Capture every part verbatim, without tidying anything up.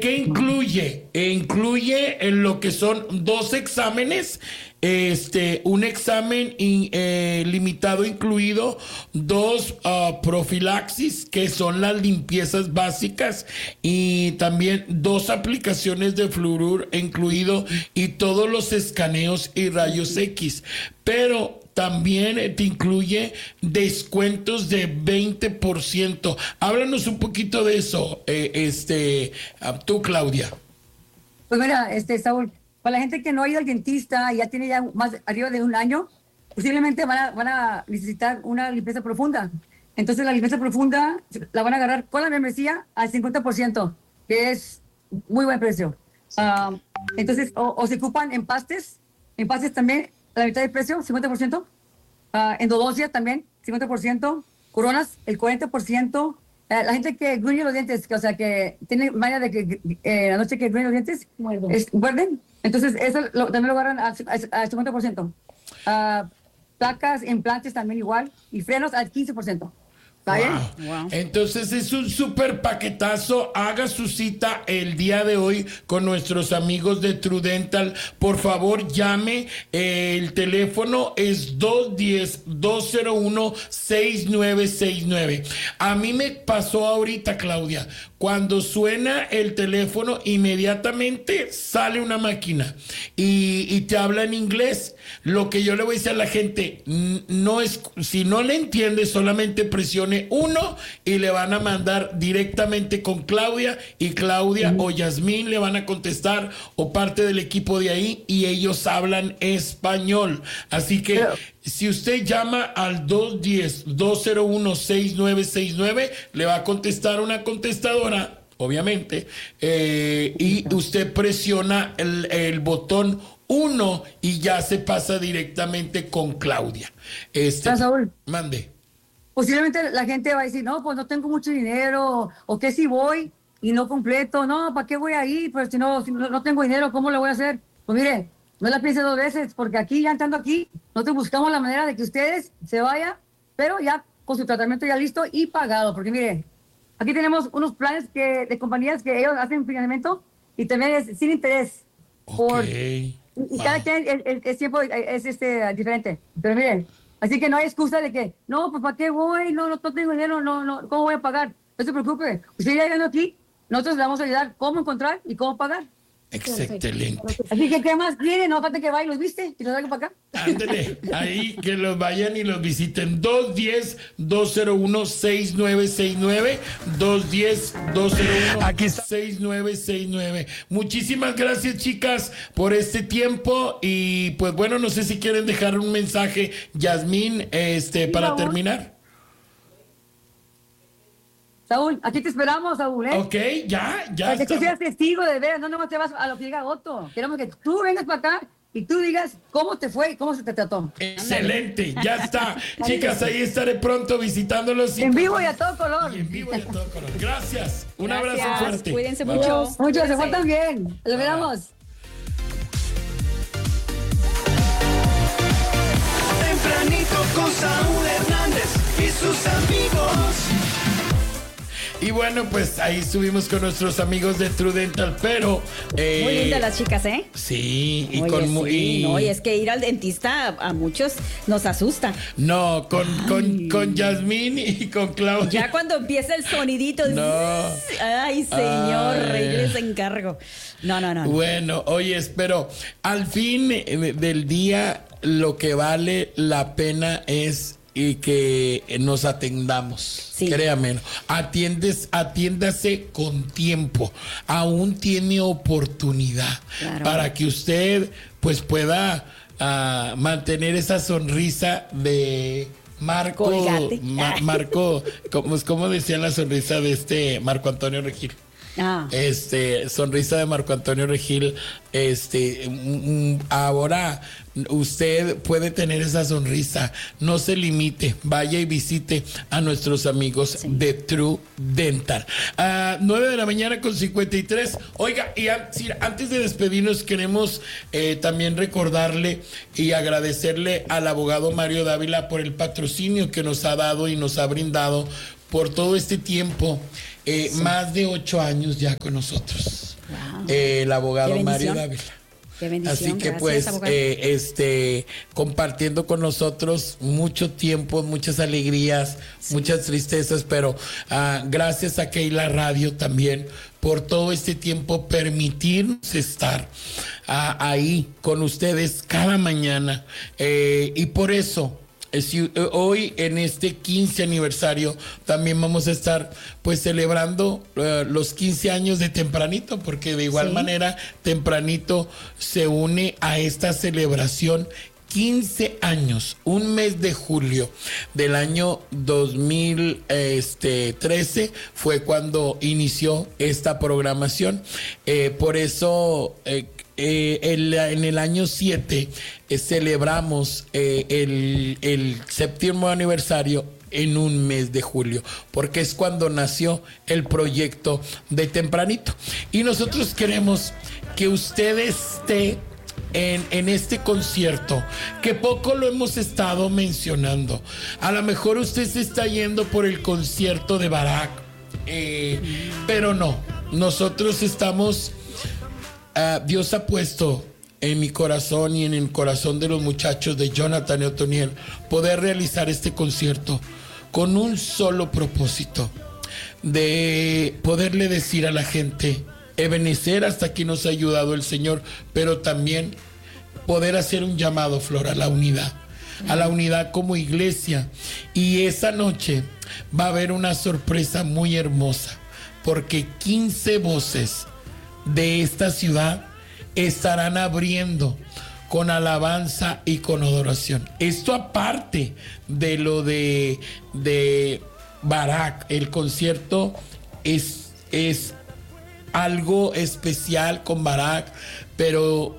¿Qué incluye? E incluye en lo que son dos exámenes, este, un examen in- eh, limitado incluido, dos uh, profilaxis, que son las limpiezas básicas, y también dos aplicaciones de fluorur incluido, y todos los escaneos y rayos X. Pero también te incluye descuentos de veinte por ciento. Háblanos un poquito de eso, eh, este, uh, tú, Claudia. Pues mira, este, Saúl, para la gente que no ha ido al dentista y ya tiene ya más arriba de un año, posiblemente van a, van a necesitar una limpieza profunda. Entonces la limpieza profunda la van a agarrar con la membresía al cincuenta por ciento, que es muy buen precio. Uh, entonces, o, o se ocupan empastes, empastes también, la mitad del precio, cincuenta por ciento. Uh, endodoncia también, cincuenta por ciento. Coronas, el cuarenta por ciento. Uh, la gente que gruñe los dientes, que, o sea, que tiene manía de que eh, la noche que gruñe los dientes, es, muerden. Entonces, eso lo, también lo agarran al cincuenta por ciento. Uh, placas, implantes también igual. Y frenos al quince por ciento. ¿Está bien? Wow. Wow. Entonces es un súper paquetazo. Haga su cita el día de hoy con nuestros amigos de True Dental. Por favor, llame. El teléfono es dos uno cero, dos cero uno, seis nueve seis nueve. A mí me pasó ahorita, Claudia. Cuando suena el teléfono, inmediatamente sale una máquina y, y te habla en inglés. Lo que yo le voy a decir a la gente, no es, si no le entiende, solamente presione uno y le van a mandar directamente con Claudia, y Claudia o Yasmín le van a contestar, o parte del equipo de ahí, y ellos hablan español. Así que Pero, si usted llama al dos uno cero, dos cero uno, seis nueve seis nueve, le va a contestar una contestadora, obviamente, eh, y usted presiona el, el botón uno y ya se pasa directamente con Claudia. Este, Saúl, mande. Posiblemente la gente va a decir, no, pues no tengo mucho dinero, o que si voy y no completo, no, ¿para qué voy a ir? Pues si no, si no, no tengo dinero, ¿cómo lo voy a hacer? Pues mire, no la piense dos veces, porque aquí, ya entrando aquí, nosotros buscamos la manera de que ustedes se vayan, pero ya con su tratamiento ya listo y pagado, porque mire, aquí tenemos unos planes que, de compañías que ellos hacen financiamiento y también es sin interés. Por, Okay. Y wow. Cada quien, el, el, el tiempo es este, diferente. Pero miren, así que no hay excusa de que, no, pues ¿para qué voy? No, no, no tengo dinero, no, no, ¿cómo voy a pagar? No se preocupe. Usted ya llegando aquí, nosotros le vamos a ayudar cómo encontrar y cómo pagar. Excelente. Así que, ¿qué más quieren? No falta que vayan y los viste y los traigan para acá. Ándale, ahí que los vayan y los visiten. dos uno cero, dos cero uno, seis nueve seis nueve. dos uno cero, dos cero uno, seis nueve seis nueve. Muchísimas gracias, chicas, por este tiempo. Y pues bueno, no sé si quieren dejar un mensaje, Yasmín, este, para Saúl. terminar. Saúl, aquí te esperamos, Saúl, ¿eh? Ok, ya, ya. Para que tú seas testigo de veras, no nomás te vas a lo que diga Otto. Queremos que tú vengas para acá y tú digas cómo te fue y cómo se te trató. Excelente, ya está. Chicas, ahí estaré pronto visitándolos. En vivo y a todo color. Y en vivo y a todo color. Gracias. Un Gracias. abrazo fuerte. Cuídense Bye. mucho. Muchos, se portan bien. Los veremos. Tempranito con Saúl Hernández y sus amigos. Y bueno, pues ahí estuvimos con nuestros amigos de True Dental, pero... Eh, muy lindas las chicas, ¿eh? Sí, y Oye, con... Sí, y, no, y es que ir al dentista a, a muchos nos asusta. No, con, con, con Yasmín y con Claudia. Ya cuando empieza el sonidito... No. Ay, señor, Ay. rey, les encargo. No, no, no. Bueno, oye, pero al fin del día lo que vale la pena es... y que nos atendamos, sí. Créame, atiendes, atiéndase con tiempo, aún tiene oportunidad, claro, para que usted pues pueda uh, mantener esa sonrisa de Marco, Ma, Marco, como, como decía la sonrisa de este Marco Antonio Regil. Ah. Este, sonrisa de Marco Antonio Regil. Este, mm, ahora usted puede tener esa sonrisa. No se limite, vaya y visite a nuestros amigos, sí, de True Dental. A nueve de la mañana con cincuenta y tres. Oiga, y antes de despedirnos, queremos eh, también recordarle y agradecerle al abogado Mario Dávila por el patrocinio que nos ha dado y nos ha brindado por todo este tiempo, eh, sí. más de ocho años ya con nosotros. Wow. Eh, el abogado Mario Dávila. Qué bendición. Así que gracias, pues eh, este compartiendo con nosotros mucho tiempo, muchas alegrías, sí. muchas tristezas, pero uh, gracias a Keila Radio también por todo este tiempo permitirnos estar uh, ahí con ustedes cada mañana eh, y por eso Si, hoy en este quince aniversario también vamos a estar pues celebrando uh, los quince años de Tempranito, porque de igual sí. manera Tempranito se une a esta celebración. quince años, un mes de julio del año dos mil trece fue cuando inició esta programación. Eh, por eso eh, eh, el, en el año siete eh, celebramos eh, el, el séptimo aniversario en un mes de julio, porque es cuando nació el proyecto de Tempranito. Y nosotros queremos que usted esté En, en este concierto, que poco lo hemos estado mencionando. A lo mejor usted se está yendo por el concierto de Barak, eh, pero no, nosotros estamos, uh, Dios ha puesto en mi corazón y en el corazón de los muchachos de Jonathan y Otoniel poder realizar este concierto con un solo propósito, de poderle decir a la gente: Ebenezer, hasta aquí nos ha ayudado el Señor, pero también poder hacer un llamado, Flor, a la unidad, a la unidad como iglesia. Y esa noche va a haber una sorpresa muy hermosa, porque quince voces de esta ciudad estarán abriendo con alabanza y con adoración. Esto aparte de lo de, de Barak, el concierto es... es algo especial con Barak, pero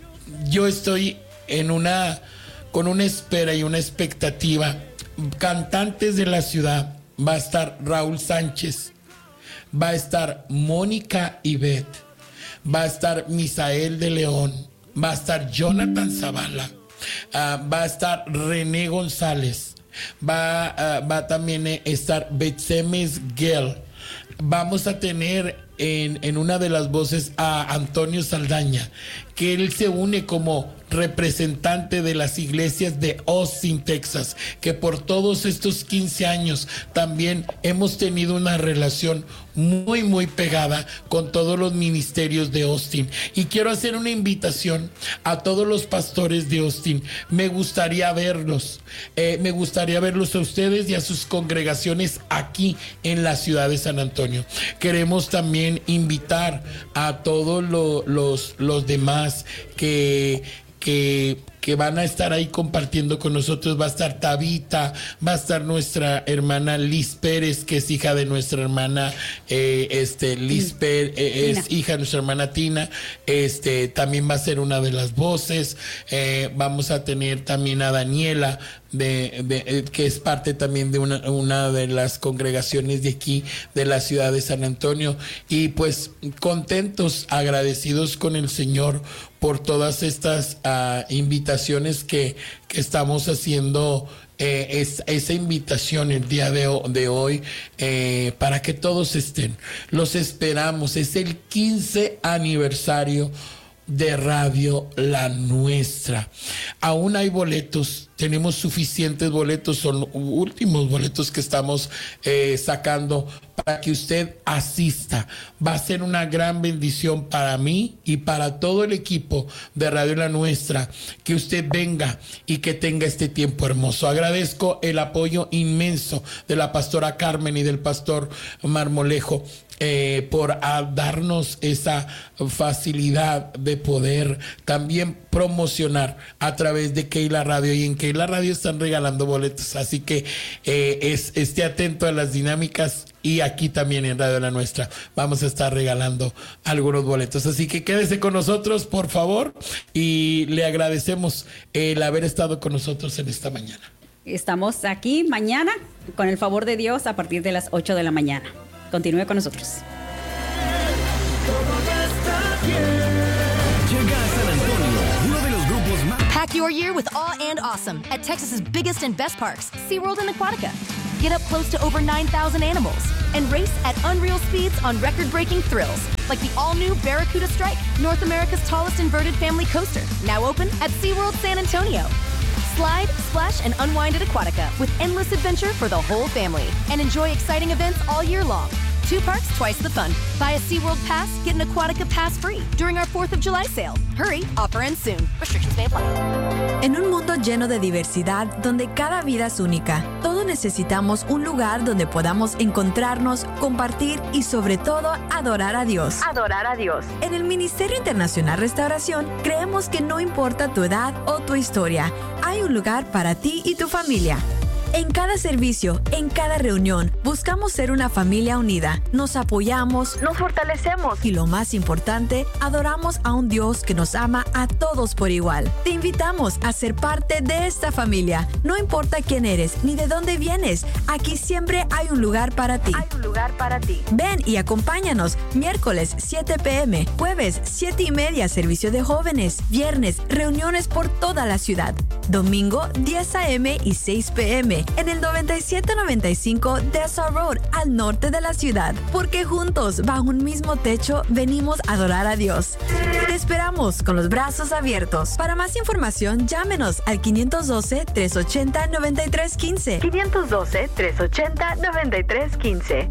yo estoy en una con una espera y una expectativa. Cantantes de la ciudad, va a estar Raúl Sánchez, va a estar Mónica Ibet, va a estar Misael de León, va a estar Jonathan Zavala, uh, va a estar René González, va, uh, va a también estar Betsemes Gel. Vamos a tener en, en una de las voces a Antonio Saldaña, que él se une como representante de las iglesias de Austin, Texas, que por todos estos quince años también hemos tenido una relación muy muy pegada con todos los ministerios de Austin. Y quiero hacer una invitación a todos los pastores de Austin. Me gustaría verlos, eh, me gustaría verlos a ustedes y a sus congregaciones aquí en la ciudad de San Antonio. Queremos también invitar a todos lo, los, los demás que que, que van a estar ahí compartiendo con nosotros. Va a estar Tabita, va a estar nuestra hermana Liz Pérez, que es hija de nuestra hermana eh, este Liz Pérez, eh, es hija de nuestra hermana Tina. Este también va a ser una de las voces. Eh, vamos a tener también a Daniela, de, de, que es parte también de una, una de las congregaciones de aquí, de la ciudad de San Antonio. Y pues contentos, agradecidos con el Señor por todas estas uh, invitaciones que, que estamos haciendo, eh, es, esa invitación el día de, de hoy, eh, para que todos estén. Los esperamos. Es el quince aniversario de Radio La Nuestra. Aún hay boletos, tenemos suficientes boletos, son últimos boletos que estamos eh, sacando para que usted asista. Va a ser una gran bendición para mí y para todo el equipo de Radio La Nuestra que usted venga y que tenga este tiempo hermoso. Agradezco el apoyo inmenso de la pastora Carmen y del pastor Marmolejo, Eh, por a darnos esa facilidad de poder también promocionar a través de Keila Radio. Y en Keila Radio están regalando boletos, así que eh, es, esté atento a las dinámicas. Y aquí también en Radio La Nuestra vamos a estar regalando algunos boletos, así que quédese con nosotros, por favor, y le agradecemos el haber estado con nosotros en esta mañana. Estamos aquí mañana con el favor de Dios a partir de las ocho de la mañana. Continúe con nosotros. Llega a San Antonio, uno de los grupos más. Pack your year with awe and awesome at Texas's biggest and best parks, SeaWorld and Aquatica. get up close to over nine thousand animals, and race at unreal speeds on record-breaking thrills, like the all-new Barracuda Strike, North America's tallest inverted family coaster, now open at SeaWorld San Antonio. Slide, splash, and unwind at Aquatica with endless adventure for the whole family. And enjoy exciting events all year long. Two parks, twice the fun. Buy a SeaWorld Pass, get an Aquatica Pass free during our fourth of July sale. Hurry, offer ends soon. Restrictions may apply. En un mundo lleno de diversidad, donde cada vida es única, todos necesitamos un lugar donde podamos encontrarnos, compartir y sobre todo adorar a Dios. Adorar a Dios. En el Ministerio Internacional Restauración creemos que no importa tu edad o tu historia, hay un lugar para ti y tu familia. En cada servicio, en cada reunión, buscamos ser una familia unida. Nos apoyamos, nos fortalecemos y lo más importante, adoramos a un Dios que nos ama a todos por igual. Te invitamos a ser parte de esta familia. No importa quién eres ni de dónde vienes, aquí siempre hay un lugar para ti. Hay un lugar para ti. Ven y acompáñanos. Miércoles siete p.m., jueves siete y media, servicio de jóvenes. Viernes, reuniones por toda la ciudad. Domingo diez a.m. y seis p.m. en el noventa y siete noventa y cinco Dessau Road, al norte de la ciudad. Porque juntos, bajo un mismo techo, venimos a adorar a Dios. Te esperamos con los brazos abiertos. Para más información, llámenos al quinientos doce, trescientos ochenta, noventa y tres quince. quinientos doce, trescientos ochenta, noventa y tres quince.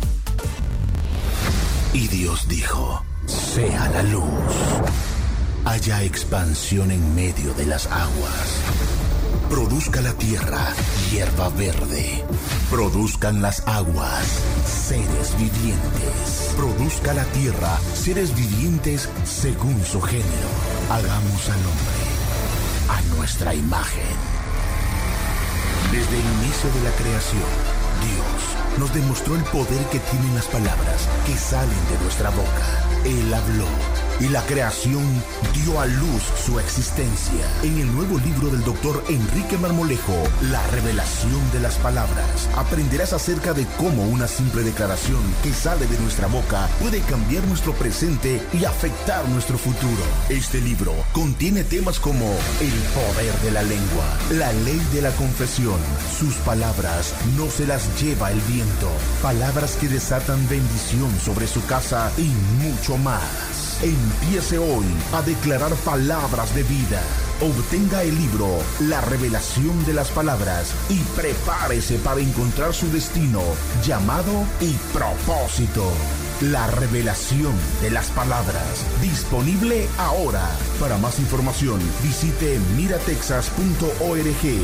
Y Dios dijo, sea la luz. Haya expansión en medio de las aguas. Produzca la tierra hierba verde. Produzcan las aguas seres vivientes. Produzca la tierra seres vivientes según su género. Hagamos al hombre a nuestra imagen. Desde el inicio de la creación, Dios nos demostró el poder que tienen las palabras que salen de nuestra boca. Él habló y la creación dio a luz su existencia. En el nuevo libro del doctor Enrique Marmolejo, La revelación de las palabras, aprenderás acerca de cómo una simple declaración que sale de nuestra boca puede cambiar nuestro presente y afectar nuestro futuro. Este libro contiene temas como el poder de la lengua, la ley de la confesión, sus palabras no se las lleva el viento, palabras que desatan bendición sobre su casa y mucho más. Empiece hoy a declarar palabras de vida. Obtenga el libro La revelación de las palabras y prepárese para encontrar su destino, llamado y propósito. La revelación de las palabras. Disponible ahora. Para más información, visite miratexas punto org.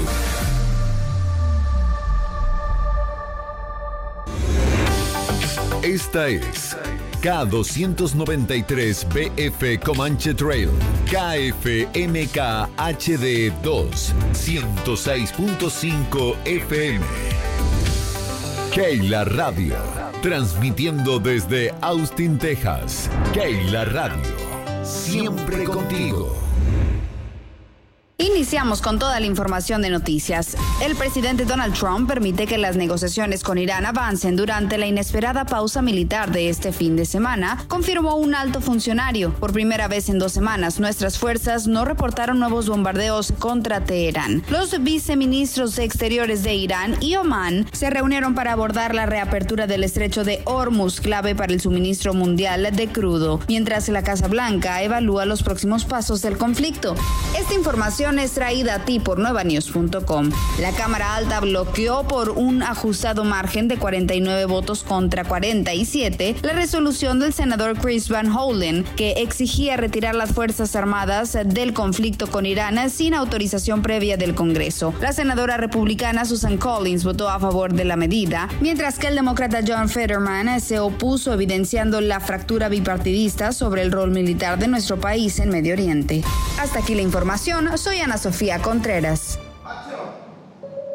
Esta es K doscientos noventa y tres B F Comanche Trail, K F M K H D dos, ciento seis punto cinco F M. Keila Radio, transmitiendo desde Austin, Texas. Keila Radio, siempre contigo. Iniciamos con toda la información de noticias. El presidente Donald Trump permite que las negociaciones con Irán avancen durante la inesperada pausa militar de este fin de semana, confirmó un alto funcionario. Por primera vez en dos semanas, nuestras fuerzas no reportaron nuevos bombardeos contra Teherán. Los viceministros de Exteriores de Irán y Omán se reunieron para abordar la reapertura del estrecho de Hormuz, clave para el suministro mundial de crudo, mientras la Casa Blanca evalúa los próximos pasos del conflicto. Esta información es traída a ti por nueva news punto com. La Cámara Alta bloqueó por un ajustado margen de cuarenta y nueve votos contra cuarenta y siete la resolución del senador Chris Van Hollen, que exigía retirar las Fuerzas Armadas del conflicto con Irán sin autorización previa del Congreso. La senadora republicana Susan Collins votó a favor de la medida, mientras que el demócrata John Fetterman se opuso, evidenciando la fractura bipartidista sobre el rol militar de nuestro país en Medio Oriente. Hasta aquí la información. Soy Ana Sofía Contreras.